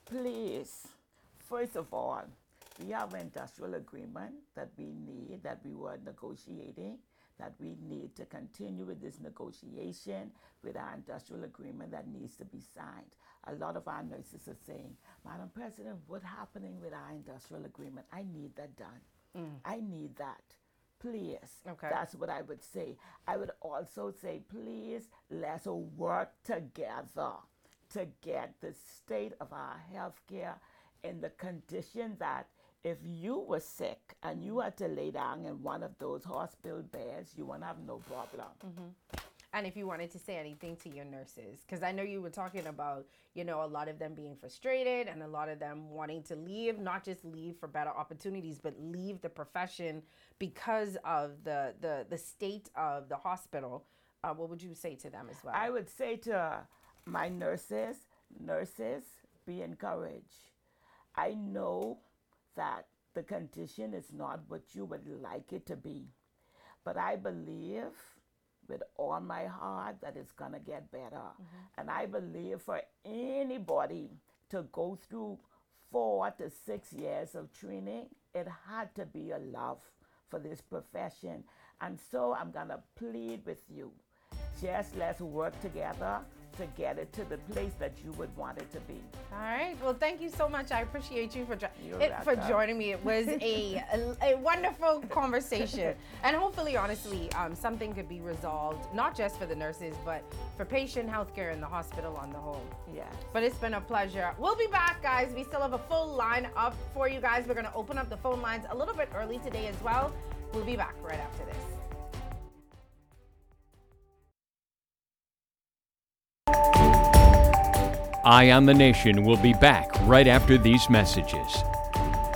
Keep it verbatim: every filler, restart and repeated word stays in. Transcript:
please, first of all, we have an industrial agreement that we need, that we were negotiating, that we need to continue with this negotiation with our industrial agreement that needs to be signed. A lot of our nurses are saying, Madam President, what's happening with our industrial agreement? I need that done. Mm. I need that. Please. Okay. That's what I would say. I would also say, please, let's work together to get the state of our healthcare in the condition that if you were sick and you had to lay down in one of those hospital beds, you won't have no problem. Mm-hmm. And if you wanted to say anything to your nurses, because I know you were talking about, you know, a lot of them being frustrated and a lot of them wanting to leave, not just leave for better opportunities, but leave the profession because of the, the, the state of the hospital. Uh, what would you say to them as well? I would say to my nurses, nurses, be encouraged. I know that the condition is not what you would like it to be, but I believe with all my heart that it's gonna get better. Mm-hmm. And I believe for anybody to go through four to six years of training, it had to be a love for this profession. And so I'm gonna plead with you, just let's work together to get it to the place that you would want it to be. All right. Well, thank you so much. I appreciate you for jo- it, for joining me. It was a, a, a wonderful conversation. And hopefully, honestly, um, something could be resolved, not just for the nurses, but for patient healthcare in the hospital on the whole. Yes. But it's been a pleasure. We'll be back, guys. We still have a full line up for you guys. We're going to open up the phone lines a little bit early today as well. We'll be back right after this. Eye on the Nation will be back right after these messages.